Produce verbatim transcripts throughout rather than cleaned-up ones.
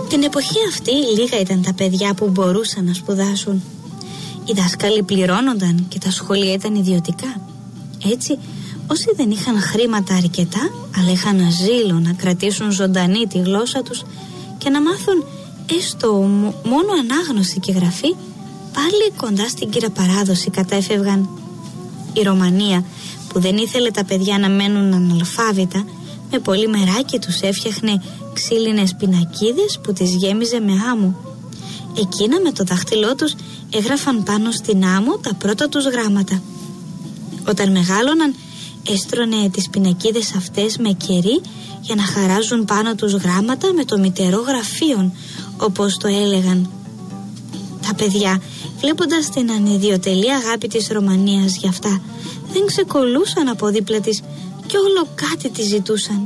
Την εποχή αυτή λίγα ήταν τα παιδιά που μπορούσαν να σπουδάσουν. Οι δάσκαλοι πληρώνονταν και τα σχολεία ήταν ιδιωτικά. Έτσι, όσοι δεν είχαν χρήματα αρκετά, αλλά είχαν ζήλο να κρατήσουν ζωντανή τη γλώσσα τους και να μάθουν έστω μόνο ανάγνωση και γραφή, πάλι κοντά στην κυραπαράδοση κατέφευγαν. Η Ρωμανία, που δεν ήθελε τα παιδιά να μένουν αναλφάβητα, με πολύ μεράκι τους έφτιαχνε ξύλινες πινακίδες που τις γέμιζε με άμμο. Εκείνα με το δάχτυλό τους έγραφαν πάνω στην άμμο τα πρώτα τους γράμματα. Όταν μεγάλωναν, έστρωνε τις πινακίδες αυτές με κερί για να χαράζουν πάνω τους γράμματα με το μητερό γραφείον, όπως το έλεγαν. Τα παιδιά, βλέποντας την ανιδιοτελή αγάπη της Ρωμανίας για αυτά, δεν ξεκολλούσαν από δίπλα της και όλο κάτι τη ζητούσαν.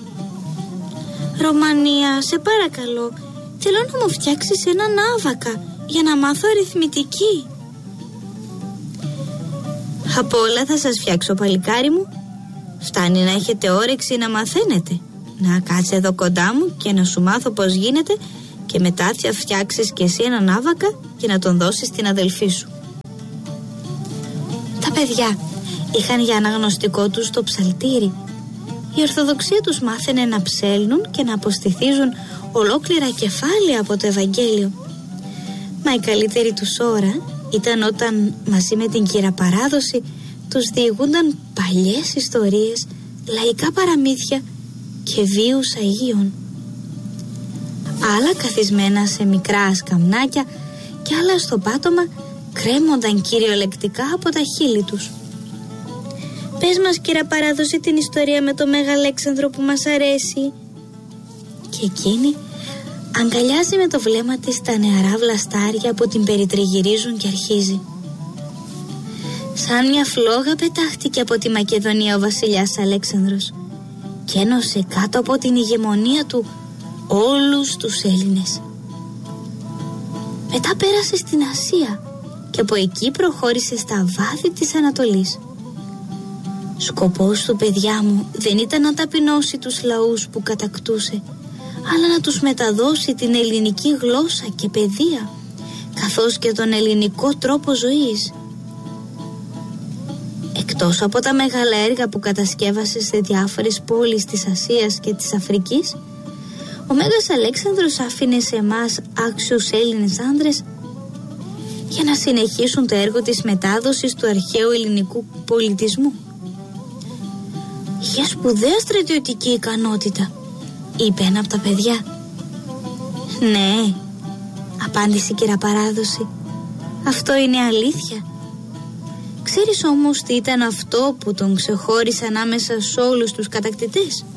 «Ρωμανία, σε παρακαλώ, θέλω να μου φτιάξεις έναν άβακα για να μάθω αριθμητική». «Από όλα θα σας φτιάξω, παλικάρι μου. Φτάνει να έχετε όρεξη να μαθαίνετε. Να κάτσε εδώ κοντά μου και να σου μάθω πως γίνεται και μετά θα φτιάξεις και εσύ έναν άβακα και να τον δώσεις στην αδελφή σου». Τα παιδιά είχαν για αναγνωστικό τους το ψαλτήρι. Η Ορθοδοξία τους μάθαινε να ψέλνουν και να αποστηθίζουν ολόκληρα κεφάλαια από το Ευαγγέλιο. Μα η καλύτερη τους ώρα ήταν όταν μαζί με την κυραπαράδοση τους διηγούνταν παλιές ιστορίες, λαϊκά παραμύθια και βίους Αγίων. Άλλα καθισμένα σε μικρά σκαμνάκια και άλλα στο πάτωμα κρέμονταν κυριολεκτικά από τα χείλη τους. «Πες μας, κυραπαράδοση, την ιστορία με το Μέγα Αλέξανδρο που μας αρέσει». Και εκείνη αγκαλιάζει με το βλέμμα της τα νεαρά βλαστάρια που την περιτριγυρίζουν και αρχίζει. Σαν μια φλόγα πετάχτηκε από τη Μακεδονία ο βασιλιάς Αλέξανδρος και ένωσε κάτω από την ηγεμονία του όλους τους Έλληνες. Μετά πέρασε στην Ασία και από εκεί προχώρησε στα βάθη της Ανατολής. Σκοπός του, παιδιά μου, δεν ήταν να ταπεινώσει τους λαούς που κατακτούσε, αλλά να τους μεταδώσει την ελληνική γλώσσα και παιδεία, καθώς και τον ελληνικό τρόπο ζωής. Εκτός από τα μεγάλα έργα που κατασκεύασε σε διάφορες πόλεις της Ασίας και της Αφρικής, ο Μέγας Αλέξανδρος άφηνε σε εμάς άξιους Έλληνες άνδρες για να συνεχίσουν το έργο της μετάδοσης του αρχαίου ελληνικού πολιτισμού. «Είχε σπουδαία στρατιωτική ικανότητα», είπε ένα από τα παιδιά. «Ναι», απάντησε η κυραπαράδοση, «αυτό είναι αλήθεια. Ξέρεις όμως τι ήταν αυτό που τον ξεχώρισε ανάμεσα σε όλους τους κατακτητές?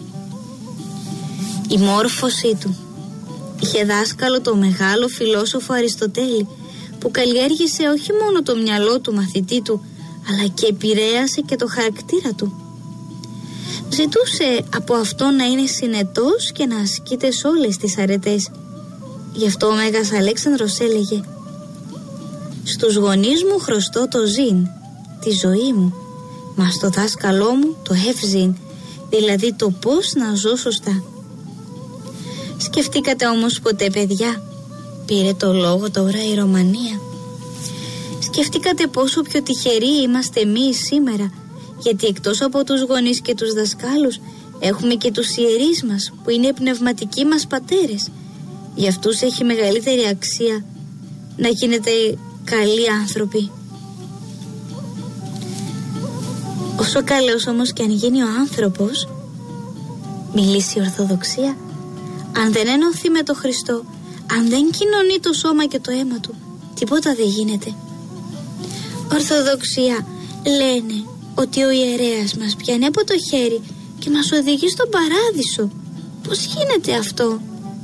Η μόρφωσή του. Είχε δάσκαλο το μεγάλο φιλόσοφο Αριστοτέλη, που καλλιέργησε όχι μόνο το μυαλό του μαθητή του, αλλά και επηρέασε και το χαρακτήρα του. Ζητούσε από αυτό να είναι συνετός και να ασκείται σε όλες τις αρετές. Γι' αυτό ο Μέγας Αλέξανδρος έλεγε: «Στους γονείς μου χρωστώ το ζήν, τη ζωή μου, μα στο δάσκαλό μου το εύζην, δηλαδή το πώς να ζω σωστά». Σκεφτήκατε όμως ποτέ, παιδιά, πήρε το λόγο τώρα η Ρωμανία, σκεφτήκατε πόσο πιο τυχεροί είμαστε εμείς σήμερα, γιατί εκτός από τους γονείς και τους δασκάλους έχουμε και τους ιερείς μας που είναι οι πνευματικοί μας πατέρες. Για αυτούς έχει μεγαλύτερη αξία να γίνετε καλοί άνθρωποι. Όσο καλός όμως και αν γίνει ο άνθρωπος, μιλήσει η Ορθοδοξία, αν δεν ενωθεί με τον Χριστό, αν δεν κοινωνεί το σώμα και το αίμα του, τίποτα δεν γίνεται. Ορθοδοξία λένε ότι ο ιερέας μας πιάνει από το χέρι και μας οδηγεί στον παράδεισο. Πώς γίνεται αυτό?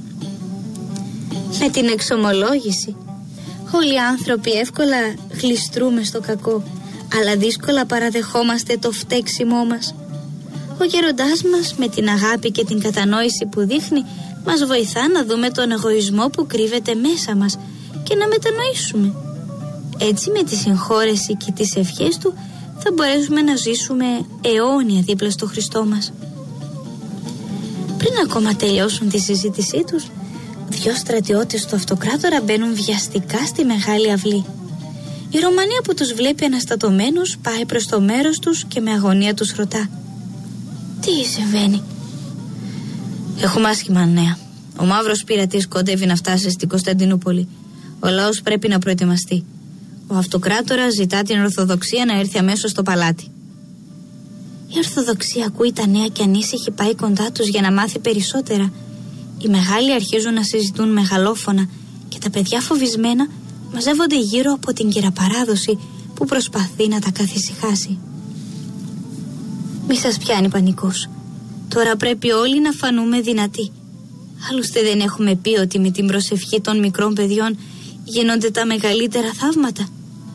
Με την εξομολόγηση. Όλοι οι άνθρωποι εύκολα γλιστρούμε στο κακό, αλλά δύσκολα παραδεχόμαστε το φταίξιμό μας. Ο γέροντάς μας, με την αγάπη και την κατανόηση που δείχνει, μας βοηθά να δούμε τον εγωισμό που κρύβεται μέσα μας και να μετανοήσουμε. Έτσι, με τη συγχώρεση και τις ευχές του, θα μπορέσουμε να ζήσουμε αιώνια δίπλα στο Χριστό μας. Πριν ακόμα τελειώσουν τη συζήτησή τους, Δυο στρατιώτες του αυτοκράτορα μπαίνουν βιαστικά στη μεγάλη αυλή. Η Ρωμανία που τους βλέπει αναστατωμένους πάει προς το μέρος τους και με αγωνία τους ρωτά: «Τι συμβαίνει?» «Έχουμε άσχημα νέα. Ο μαύρος πειρατής κοντεύει να φτάσει στην Κωνσταντινούπολη. Ο λαός πρέπει να προετοιμαστεί. Ο αυτοκράτορας ζητά την Ορθοδοξία να έρθει αμέσως στο παλάτι». Η Ορθοδοξία ακούει τα νέα και ανήσυχη πάει κοντά τους για να μάθει περισσότερα. Οι μεγάλοι αρχίζουν να συζητούν μεγαλόφωνα και τα παιδιά φοβισμένα μαζεύονται γύρω από την κυραπαράδοση που προσπαθεί να τα καθησυχάσει. «Μη σας πιάνει πανικός. Τώρα πρέπει όλοι να φανούμε δυνατοί. Άλλωστε δεν έχουμε πει ότι με την προσευχή των μικρών παιδιών γίνονται τα μεγαλύτερα θαύματα?»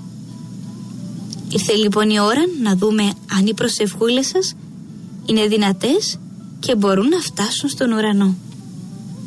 Ήρθε λοιπόν η ώρα να δούμε αν οι προσευχούλες σας είναι δυνατές και μπορούν να φτάσουν στον ουρανό.